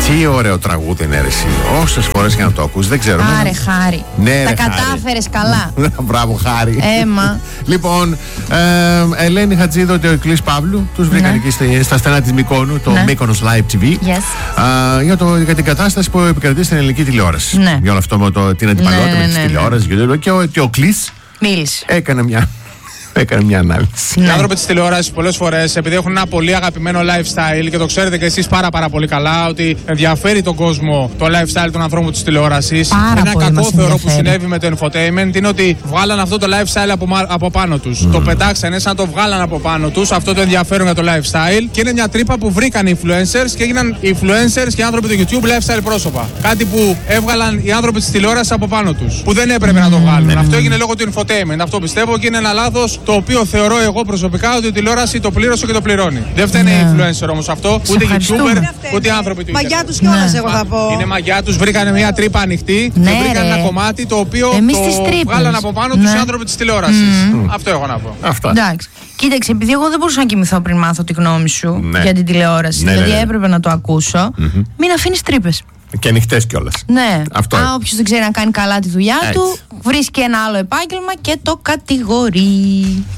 Τι ωραίο τραγούδι είναι, εσύ. Όσες φορές για να το ακούσει, δεν ξέρω. Άρε, Χάρη. Ναι, τα κατάφερες καλά. Μπράβο, Χάρη. Έμα. Λοιπόν, Ελένη Χατζίδο και ο Εκλής Παύλου τους βρήκαν εκεί στα στενά της Μυκόνου, το Mykonos Live TV. Για την κατάσταση που επικρατεί στην ελληνική τηλεόραση. Για όλο αυτό με την αντιπαλότητα με τις τηλεόρασης. Και ο Κλής μίλησε. Έκανε μια ανάλυση. Οι άνθρωποι της τηλεόρασης πολλές φορές, επειδή έχουν ένα πολύ αγαπημένο lifestyle και το ξέρετε και εσείς πάρα πολύ καλά, ότι ενδιαφέρει τον κόσμο το lifestyle των ανθρώπων της τηλεόρασης. Ένα κακό θεωρώ που συνέβη με το infotainment είναι ότι βγάλαν αυτό το lifestyle από πάνω τους. Το πετάξανε σαν να το βγάλαν από πάνω τους, αυτό το ενδιαφέρον για το lifestyle. Και είναι μια τρύπα που βρήκαν οι influencers και έγιναν influencers και άνθρωποι του YouTube lifestyle πρόσωπα. Κάτι που έβγαλαν οι άνθρωποι της τηλεόρασης από πάνω τους. Που δεν έπρεπε να το βγάλουν. Αυτό έγινε λόγω του infotainment. Αυτό πιστεύω και είναι ένα λάθος. Το οποίο θεωρώ εγώ προσωπικά ότι η τηλεόραση το πλήρωσε και το πληρώνει. Δεν φταίνε οι influencer όμως αυτό, ούτε YouTuber, ούτε οι άνθρωποι του. Μαγιά τους κιόλας, εγώ θα πω. Είναι μαγιά τους, βρήκανε μια τρύπα ανοιχτή και βρήκαν ένα κομμάτι το οποίο το βγάλαν από πάνω τους οι άνθρωποι της τηλεόρασης. Αυτό έχω να πω. Εντάξει. Κοίταξε, επειδή εγώ δεν μπορούσα να κοιμηθώ πριν μάθω τη γνώμη σου για την τηλεόραση, δηλαδή έπρεπε να το ακούσω, μην αφήνεις τρύπες. Και ανοιχτές κιόλας. Ναι. Όποιος δεν ξέρει να κάνει καλά τη δουλειά του, βρίσκει ένα άλλο επάγγελμα και το κατηγορεί.